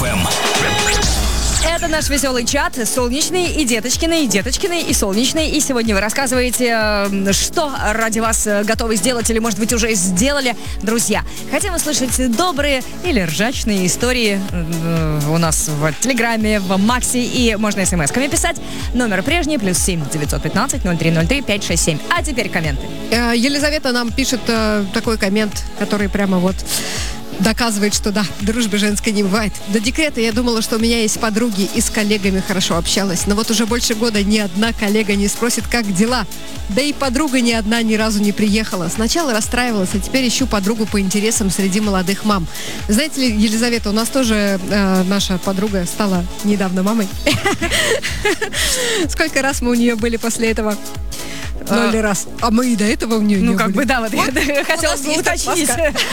FM. Это наш веселый чат. Солнечный и Деточкины, и Деточкины, и Солнечный. И сегодня вы рассказываете, что ради вас готовы сделать или, может быть, уже сделали. Друзья, хотим услышать добрые или ржачные истории у нас в Телеграме, в Максе. И можно смс-ками писать. Номер прежний, +7 915 0303 567. А теперь комменты. Елизавета нам пишет такой коммент, который прямо вот доказывает, что да, дружбы женской не бывает. До декрета я думала, что у меня есть подруги и с коллегами хорошо общалась. Но вот уже больше года ни одна коллега не спросит, как дела. Да и подруга ни одна ни разу не приехала. Сначала расстраивалась, а теперь ищу подругу по интересам среди молодых мам. Знаете ли, Елизавета, у нас тоже наша подруга стала недавно мамой. Сколько раз мы у нее были после этого? 0 раз. А мы и до этого у нее не были. Ну, как бы, да, вот я хотела бы уточнить.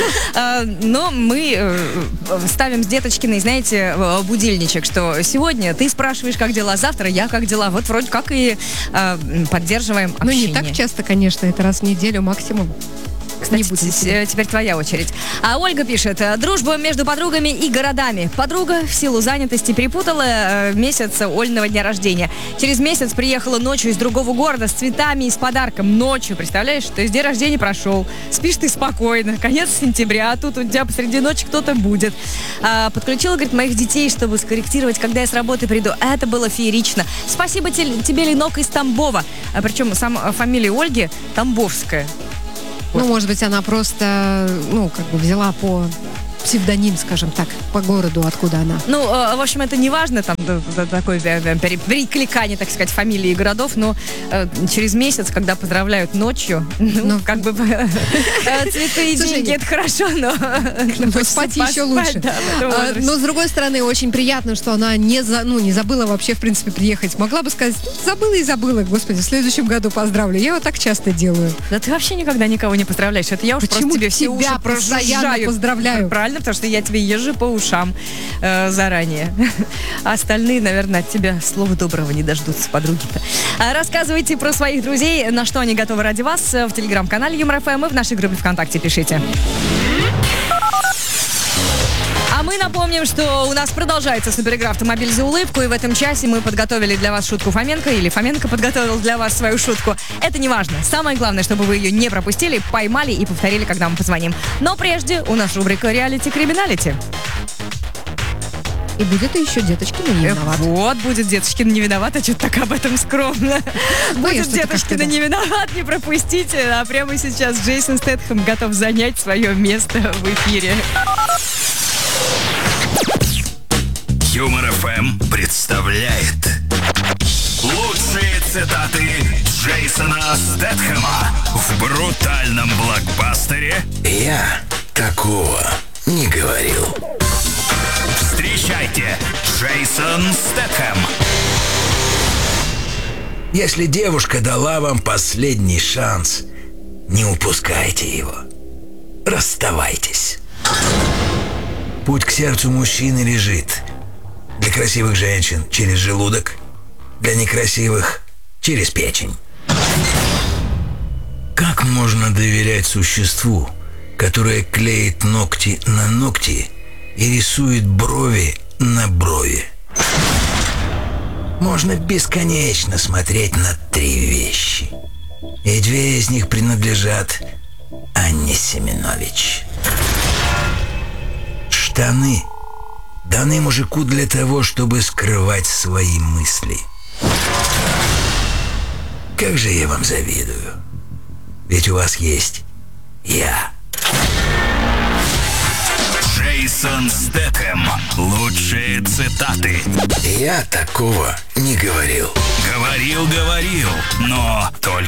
Но мы ставим с Деточкиной, знаете, будильничек, что сегодня ты спрашиваешь, как дела, завтра я как дела. Вот вроде как и поддерживаем общение. Ну, не так часто, конечно, это раз в неделю максимум. Кстати, теперь твоя очередь. А Ольга пишет: дружба между подругами и городами. Подруга в силу занятости перепутала месяц Ольного дня рождения. Через месяц приехала ночью из другого города с цветами и с подарком. Ночью, представляешь, то есть день рождения прошел. Спишь ты спокойно. Конец сентября, а тут у тебя посреди ночи кто-то будет. Подключила, говорит, моих детей, чтобы скорректировать, когда я с работы приду. Это было феерично. Спасибо тебе, Ленок из Тамбова. Причем сама фамилия Ольги Тамбовская. Ну, может быть, она просто, взяла по псевдоним, скажем так, по городу, откуда она. Ну, в общем, это не важно, там, такое перекликание, так сказать, фамилий и городов, но через месяц, когда поздравляют ночью, цветы и деньги, это хорошо, но спать еще лучше. Но, с другой стороны, очень приятно, что она не забыла вообще, в принципе, приехать. Могла бы сказать, забыла и забыла, господи, в следующем году поздравлю. Я вот так часто делаю. Да ты вообще никогда никого не поздравляешь. Это я уж просто тебе все уши постоянно поздравляю? Правильно, потому что я тебе езжу по ушам заранее. А остальные, наверное, от тебя слова доброго не дождутся, подруги-то. Рассказывайте про своих друзей, на что они готовы ради вас в телеграм-канале Юмор ФМ и в нашей группе ВКонтакте пишите. А мы напомним, что у нас продолжается суперигра «Автомобиль за улыбку», и в этом часе мы подготовили для вас шутку Фоменко, или Фоменко подготовил для вас свою шутку. Это не важно. Самое главное, чтобы вы ее не пропустили, поймали и повторили, когда мы позвоним. Но прежде у нас рубрика «Реалити-криминалити». И будет еще Деточкина не виноват. Вот, будет Деточкина не виноват, а что-то так об этом скромно. Будет Деточкина не виноват, не пропустите. А прямо сейчас Джейсон Стэтхэм готов занять свое место в эфире. Юмор ФМ представляет лучшие цитаты Джейсона Стэтхэма в брутальном блокбастере «Я такого не говорил». Встречайте, Джейсон Стэтхэм. Если девушка дала вам последний шанс, не упускайте его. Расставайтесь. Путь к сердцу мужчины лежит для красивых женщин через желудок, для некрасивых через печень. Как можно доверять существу, которое клеит ногти на ногти и рисует брови на брови? Можно бесконечно смотреть на 3 вещи, и 2 из них принадлежат Анне Семенович. Штаны даны мужику для того, чтобы скрывать свои мысли. Как же я вам завидую. Ведь у вас есть я. Джейсон Стэтхэм. Лучшие цитаты. Я такого не говорил. Говорил, но только